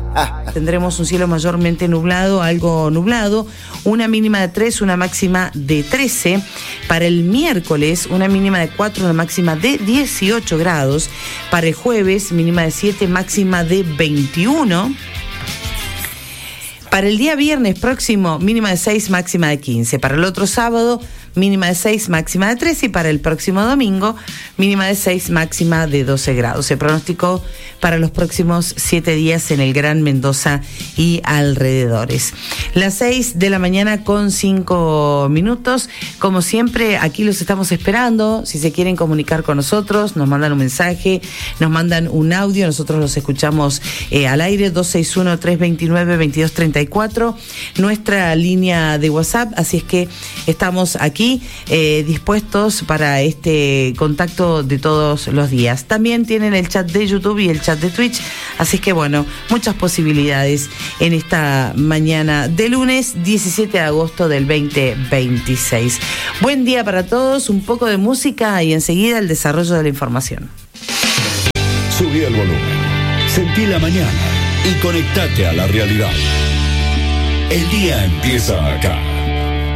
Tendremos un cielo mayormente nublado, algo nublado, una mínima de 3, una máxima de 13. Para el miércoles, una mínima de 4, una máxima de 18 grados. Para el jueves, mínima de 7, máxima de 21. Para el día viernes próximo, mínima de 6, máxima de 15. Para el otro sábado, mínima de 6, máxima de 13. Y para el próximo domingo, mínima de 6, máxima de 12 grados. Se pronosticó para los próximos 7 días en el Gran Mendoza y alrededores. Las 6 de la mañana con 5 minutos. Como siempre, aquí los estamos esperando. Si se quieren comunicar con nosotros, nos mandan un mensaje, nos mandan un audio. Nosotros los escuchamos al aire, 261-329-2234. Nuestra línea de WhatsApp. Así es que estamos aquí dispuestos para este contacto de todos los días. También tienen el chat de YouTube y el chat de Twitch, así que bueno, muchas posibilidades en esta mañana de lunes 17 de agosto del 2026. Buen día para todos, un poco de música y enseguida el desarrollo de la información. Subí el volumen, sentí la mañana y conectate a la realidad. El día empieza acá.